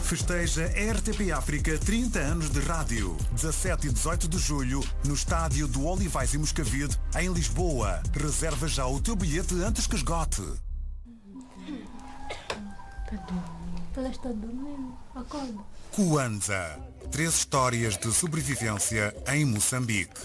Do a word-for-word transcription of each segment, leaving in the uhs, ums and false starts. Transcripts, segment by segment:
Festeja R T P África trinta anos de rádio. dezassete e dezoito de julho, no estádio do Olivais e Moscavide, em Lisboa. Reserva já o teu bilhete antes que esgote. Ela está dormindo. Acorda. Kwanza. Três histórias de sobrevivência em Moçambique.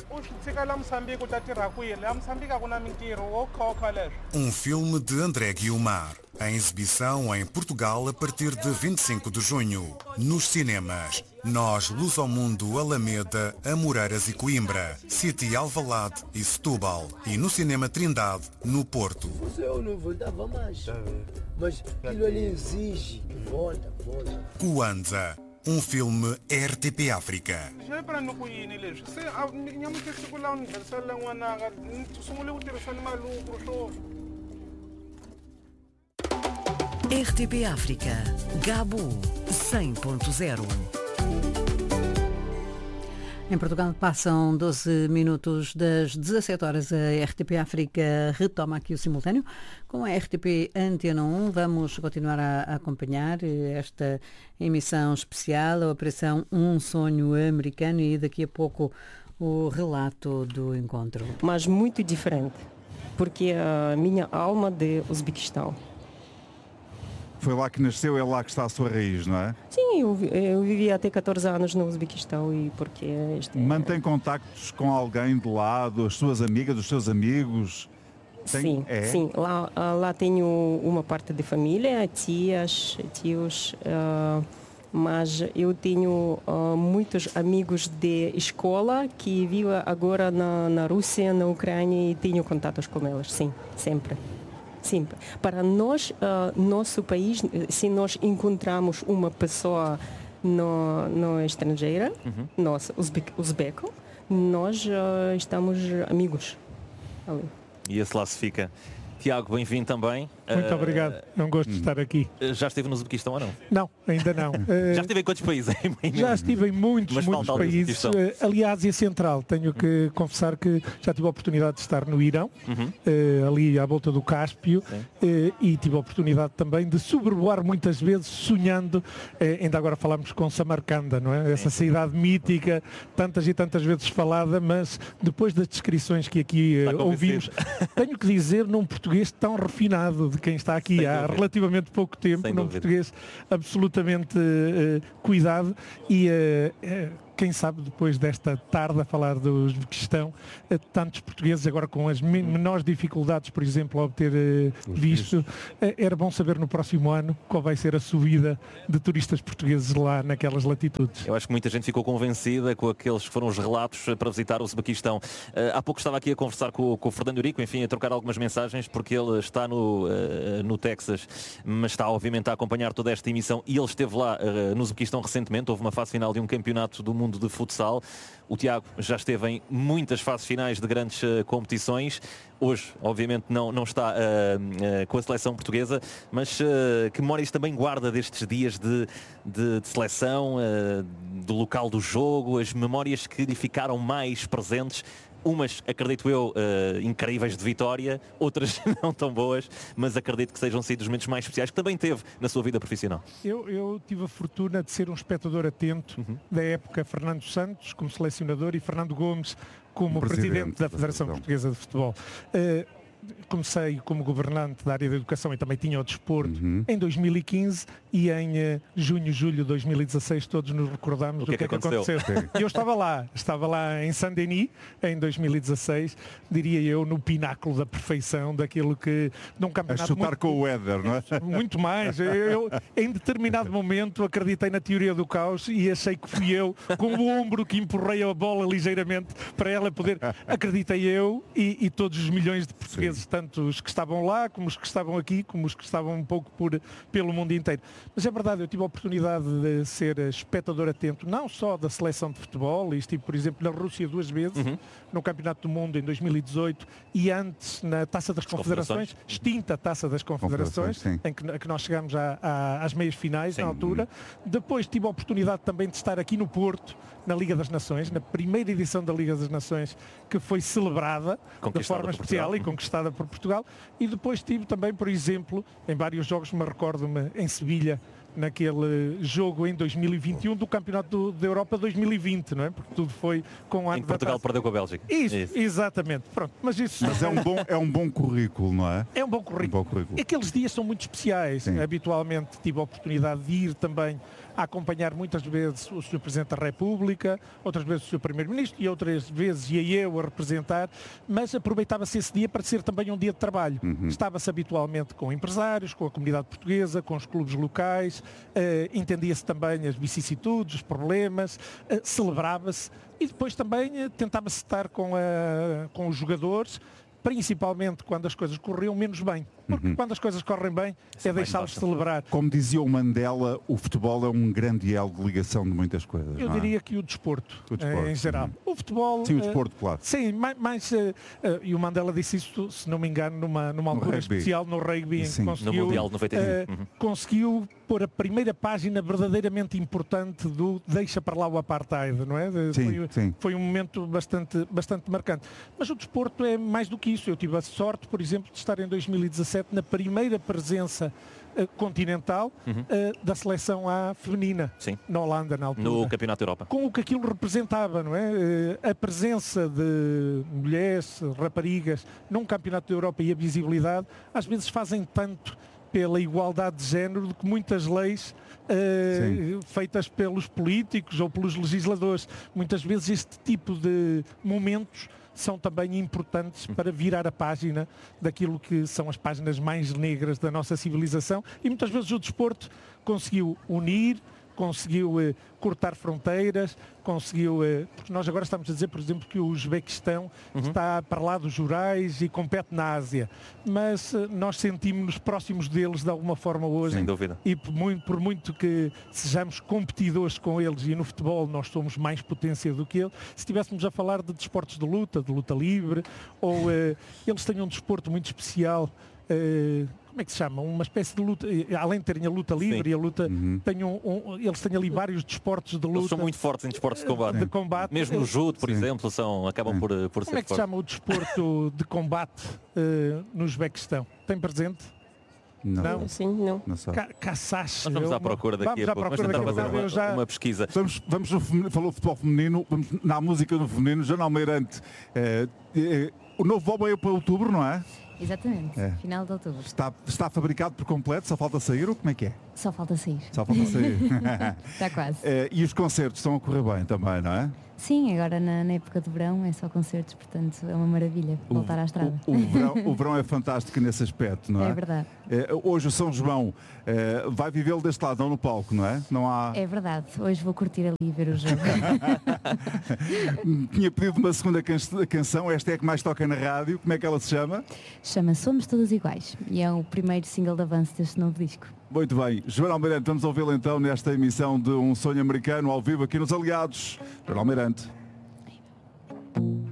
Um filme de André Guiomar. Em exibição em Portugal a partir de vinte e cinco de junho. Nos cinemas. Nós, Luz ao Mundo, Alameda, Amoreiras e Coimbra. City, Alvalade e Setúbal. E no Cinema Trindade, no Porto. Eu não voltava mais. Mas aquilo ali exige. Volta, volta. Kwanza. Um filme R T P África. R T P África. Gabo cem ponto zero. Em Portugal passam doze minutos das dezassete horas. A R T P África retoma aqui o simultâneo com a R T P Antena um. Vamos continuar a, a acompanhar esta emissão especial, a Operação Um Sonho Americano, e daqui a pouco o relato do encontro. Mas muito diferente, porque a minha alma de Uzbequistão. Foi lá que nasceu, é lá que está a sua raiz, não é? Sim, eu, eu vivi até catorze anos no Uzbequistão e porque... Este é... Mantém contactos com alguém de lado, as suas amigas, os seus amigos? Tem... Sim, é? sim. Lá, lá tenho uma parte de família, tias, tios, uh, mas eu tenho uh, muitos amigos de escola que vivem agora na, na Rússia, na Ucrânia, e tenho contatos com elas, sim, sempre. Sim, para nós, uh, nosso país, se nós encontramos uma pessoa no, no estrangeira, uhum. nós, uzbeco, nós uh, estamos amigos ali. E esse lá se fica. Tiago, bem-vindo também. Muito uh, obrigado, não gosto de estar aqui. Já esteve no Uzbequistão ou não? Não, ainda não. Uh, já estive em quantos países? Já estive em muitos, Mas muitos países. Uh, ali a Ásia Central, tenho que uhum. confessar que já tive a oportunidade de estar no Irão, uhum. uh, ali à volta do Cáspio, uh, e tive a oportunidade também de sobrevoar muitas vezes, sonhando, uh, ainda agora falamos com Samarcanda, não é? Essa Sim. cidade mítica, tantas e tantas vezes falada, mas depois das descrições que aqui uh, ouvimos, tenho que dizer num português tão refinado de quem está aqui há relativamente pouco tempo, num português absolutamente uh, cuidado, e uh, uh, quem sabe depois desta tarde a falar do Uzbequistão, uh, tantos portugueses agora com as menores dificuldades, por exemplo, a obter uh, visto, uh, era bom saber no próximo ano qual vai ser a subida de turistas portugueses lá naquelas latitudes. Eu acho que muita gente ficou convencida com aqueles que foram os relatos para visitar o Uzbequistão. Uh, há pouco estava aqui a conversar com, com o Fernando Eurico, enfim, a trocar algumas mensagens, porque ele está no, uh, no Texas, mas está obviamente a acompanhar toda esta emissão, e ele esteve lá uh, no Uzbequistão recentemente. Houve uma fase final de um campeonato do mundo de futsal. O Tiago já esteve em muitas fases finais de grandes uh, competições. Hoje, obviamente, não, não está uh, uh, com a seleção portuguesa, mas uh, que memórias também guarda destes dias de, de, de seleção, uh, do local do jogo, as memórias que lhe ficaram mais presentes? Umas, acredito eu, uh, incríveis de vitória, outras não tão boas, mas acredito que sejam sido os momentos mais especiais que também teve na sua vida profissional. Eu, eu tive a fortuna de ser um espectador atento uhum. da época Fernando Santos como selecionador e Fernando Gomes como presidente, presidente da Federação da Portuguesa de Futebol. Uh, Comecei como governante da área da educação e também tinha o desporto uhum. em dois mil e quinze, e em uh, junho, julho de dois mil e dezasseis todos nos recordamos o do que, que é que, que aconteceu. aconteceu. E eu estava lá, estava lá em Saint-Denis em dois mil e dezasseis, diria eu, no pináculo da perfeição daquilo que num campeonato... A chutar muito, com o Éder, não é? Muito mais. Eu, em determinado momento, acreditei na teoria do caos e achei que fui eu, com o ombro que empurrei a bola ligeiramente para ela poder... Acreditei eu e, e todos os milhões de portugueses, Sim. tanto os que estavam lá, como os que estavam aqui, como os que estavam um pouco por, pelo mundo inteiro. Mas é verdade, eu tive a oportunidade de ser espectador atento, não só da seleção de futebol, e estive, por exemplo, na Rússia duas vezes, uhum. no Campeonato do Mundo em dois mil e dezoito, e antes na Taça das Confederações, extinta Taça das Confederações, em que, que nós chegamos à, à, às meias finais, Sim. na altura. Depois tive a oportunidade também de estar aqui no Porto, na Liga das Nações, na primeira edição da Liga das Nações, que foi celebrada de forma especial e conquistada por Portugal. E depois tive também, por exemplo, em vários jogos, me recordo-me em Sevilha, naquele jogo em dois mil e vinte e um do Campeonato da Europa dois mil e vinte, não é? Porque tudo foi com o ano em que Portugal perdeu com a Bélgica. Isso, isso. Exatamente. Pronto, mas isso mas é um bom é um bom currículo, não é? É um bom currículo. Um bom currículo. Aqueles dias são muito especiais. Sim. Habitualmente tive a oportunidade de ir também a acompanhar muitas vezes o senhor Presidente da República, outras vezes o senhor Primeiro-Ministro e outras vezes ia eu a representar, mas aproveitava-se esse dia para ser também um dia de trabalho. Uhum. Estava-se habitualmente com empresários, com a comunidade portuguesa, com os clubes locais, uh, entendia-se também as vicissitudes, os problemas, uh, celebrava-se e depois também uh, tentava-se estar com, a, com os jogadores, principalmente quando as coisas corriam menos bem. Porque uhum. quando as coisas correm bem, Isso é deixá-los celebrar. Como dizia o Mandela, o futebol é um grande elo de ligação de muitas coisas. Eu não é? diria que o desporto, o desporto em geral. Uhum. O futebol... Sim, o desporto, uh, claro. Sim, mais... mais uh, uh, e o Mandela disse isso, se não me engano, numa, numa altura especial no rugby, em que conseguiu... No Mundial de noventa e cinco. Uh, uhum. Conseguiu pôr a primeira página verdadeiramente importante do deixa para lá o apartheid, não é? Sim, foi, sim. foi um momento bastante, bastante marcante. Mas o desporto é mais do que isso. Eu tive a sorte, por exemplo, de estar em dois mil e dezassete na primeira presença uh, continental uhum. uh, da seleção A feminina, Sim. na Holanda, na altura. No Campeonato da Europa. Com o que aquilo representava, não é? Uh, a presença de mulheres, raparigas, num Campeonato da Europa e a visibilidade, às vezes fazem tanto pela igualdade de género do que muitas leis uh, feitas pelos políticos ou pelos legisladores. Muitas vezes este tipo de momentos são também importantes para virar a página daquilo que são as páginas mais negras da nossa civilização e muitas vezes o desporto conseguiu unir, conseguiu eh, cortar fronteiras, conseguiu... Eh, porque nós agora estamos a dizer, por exemplo, que o Uzbequistão uhum. está para lá dos Urais e compete na Ásia, mas eh, nós sentimos-nos próximos deles de alguma forma hoje. Sem dúvida. E por muito, por muito que sejamos competidores com eles, e no futebol nós somos mais potência do que eles, se estivéssemos a falar de desportos de luta, de luta livre, ou eh, eles têm um desporto muito especial... Eh, como é que se chama? Uma espécie de luta, além de terem a luta livre Sim. e a luta, uhum. têm um, um, eles têm ali vários desportos de luta. Eles são muito fortes em desportos de combate. De combate. Mesmo no judo, por Sim. exemplo, são, acabam Sim. por, por Como ser Como é que fortes. se chama o desporto de combate uh, no Uzbequistão? Tem presente? Não. Não? Sim, não. não sei. Ca Caçache. Nós vamos à procura daqui vamos a pouco. Vamos tentar fazer uma, já... uma pesquisa. Vamos, vamos no feminino, falou futebol feminino, vamos na música do feminino. Joana Almeirante, eh, eh, o novo álbum é para outubro, não é? Exatamente, é. Final de outubro. Está, está fabricado por completo, só falta sair ou como é que é? Só falta sair. Só falta sair. Está quase. Eh, e os concertos estão a correr bem também, não é? Sim, agora na, na época do verão é só concertos, portanto é uma maravilha voltar o, à estrada. O, o, verão, o verão é fantástico nesse aspecto, não é? É verdade. É, hoje o São João é, vai vivê-lo deste lado, não no palco, não é? Não há... É verdade, hoje vou curtir ali e ver o jogo. Tinha pedido uma segunda can canção, esta é a que mais toca na rádio, como é que ela se chama? Chama Somos Todas Iguais e é o primeiro single de avanço deste novo disco. Muito bem, Joana Almeirante, vamos ouvi-la então nesta emissão de Um Sonho Americano ao vivo aqui nos Aliados. Joana Almeirante.